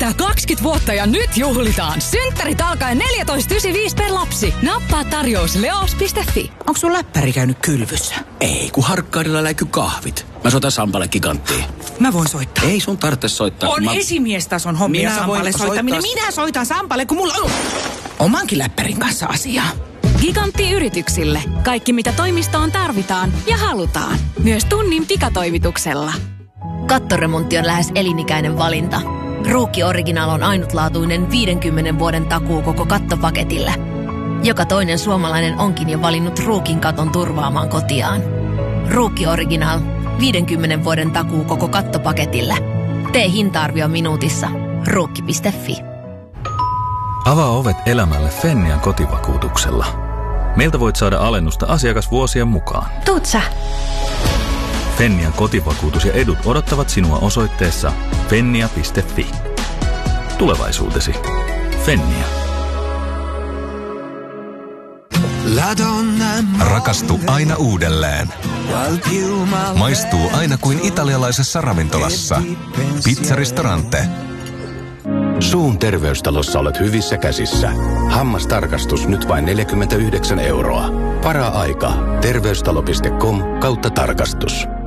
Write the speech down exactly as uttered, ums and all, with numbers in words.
täyttää kaksikymmentä vuotta ja nyt juhlitaan. Synttärit alkaen neljätoista yhdeksänkymmentäviisi per lapsi. Nappaa tarjous leos piste fi. Onko sun läppäri käynyt kylvyssä? Ei, kun Harkkaudella läiky kahvit. Mä soitan Sampalle Giganttiin. Mä voin soittaa. Ei sun tarvitse soittaa. On mä... esimiestason hommia Minä Sampalle soittaminen. soittaa... Minä soitan Sampalle, kun mulla on omankin läppärin kanssa asiaa. Gigantti yrityksille. Kaikki mitä toimistoon tarvitaan ja halutaan. Myös tunnin pikatoimituksella. Kattoremontti on lähes elinikäinen valinta. Ruukki Original on ainutlaatuinen viidenkymmenen vuoden takuu koko kattopaketille. Joka toinen suomalainen onkin jo valinnut Ruukin katon turvaamaan kotiaan. Ruukki Original. viidenkymmenen vuoden takuu koko kattopaketille. Tee hinta-arvio minuutissa. Ruukki piste fi. Avaa ovet elämälle Fennian kotivakuutuksella. Meiltä voit saada alennusta asiakasvuosien mukaan. Tuut sä? Fennian kotivakuutus ja edut odottavat sinua osoitteessa fennia piste fi. Tulevaisuutesi. Fennia. Rakastu aina uudelleen. Maistuu aina kuin italialaisessa ravintolassa. Pizzaristorante. Suun terveystalossa olet hyvissä käsissä. Hammastarkastus nyt vain neljäkymmentäyhdeksän euroa. Para-aika. Terveystalo piste com kautta tarkastus.